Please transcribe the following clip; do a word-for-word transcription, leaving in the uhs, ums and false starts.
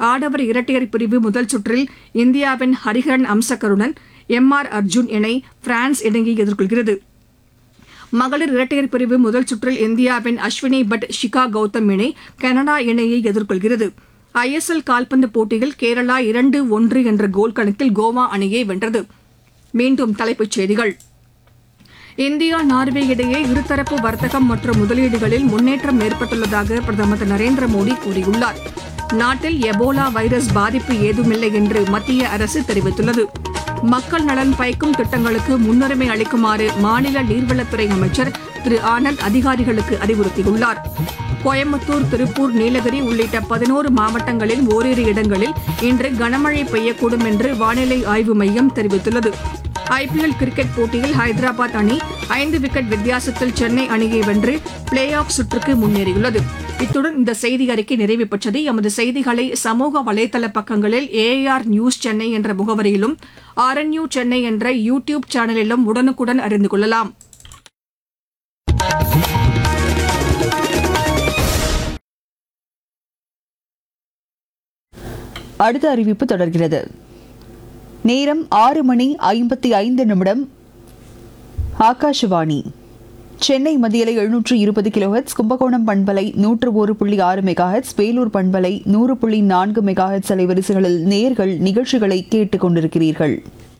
ஆடவர் இரட்டையர் பிரிவு முதல் சுற்றில் இந்தியாவின் ஹரிஹரன் அம்சகருடன் எம் ஆர் அர்ஜுன் இணை பிரான்ஸ் இணையை எதிர்கொள்கிறது. மகளிர் இரட்டையர் பிரிவு முதல் சுற்றில் இந்தியாவின் அஸ்வினி பட் ஷிகா கௌதம் இணை கனடா இணையை எதிர்கொள்கிறது. ஐ எஸ் எல் கால்பந்து போட்டியில் கேரளா இரண்டு ஒன்று என்ற கோல் கணக்கில் கோவா அணியை வென்றது. மீண்டும் தலைப்புச் செய்திகள். இந்தியா நார்வே இடையே இருதரப்பு வர்த்தகம் மற்றும் முதலீடுகளில் முன்னேற்றம் ஏற்பட்டுள்ளதாக பிரதமர் திரு நரேந்திர மோடி கூறியுள்ளார். நாட்டில் எபோலா வைரஸ் பாதிப்பு ஏதுமில்லை என்று மத்திய அரசு தெரிவித்துள்ளது. மக்கள் நலன் பயக்கும் திட்டங்களுக்கு முன்னுரிமை அளிக்குமாறு மாநில நீர்வளத்துறை அமைச்சர் திரு ஆனந்த் அதிகாரிகளுக்கு அறிவுறுத்தியுள்ளார். கோயம்புத்தூர், திருப்பூர், நீலகிரி உள்ளிட்ட பதினோரு மாவட்டங்களில் ஓரிரு இடங்களில் இன்று கனமழை பெய்யக்கூடும் என்று வானிலை ஆய்வு மையம் தெரிவித்துள்ளது. ஐ பி எல் கிரிக்கெட் போட்டியில் ஹைதராபாத் அணி ஐந்து விக்கெட் வித்தியாசத்தில் சென்னை அணியை வென்று பிளே ஆஃப் சுற்றுக்கு முன்னேறியுள்ளது. இத்துடன் இந்த செய்தி அறிக்கை நிறைவு பெற்றது. எமது செய்திகளை சமூக வலைதள பக்கங்களில் ஏ ஆர் நியூஸ் சென்னை என்ற முகவரியிலும் ஆர் என் யூ சென்னை என்ற யூ டியூப் சேனலிலும் உடனுக்குடன் அறிந்து கொள்ளலாம். அடுத்த அறிவிப்பு தொடர்கிறது. நேரம் ஆறு மணி ஐம்பத்தி ஐந்து நிமிடம். ஆகாஷவாணி சென்னை மத்தியலை எழுநூற்று இருபது கிலோஹெட்ஸ், கும்பகோணம் பண்பலை நூற்று ஒரு புள்ளி ஆறு மெகாஹெட்ஸ், வேலூர் பண்பலை நூறு புள்ளி நான்கு மெகாஹெட்ஸ் அலைவரிசைகளில் நேர்கள் நிகழ்ச்சிகளை கேட்டுக் கொண்டிருக்கிறீர்கள்.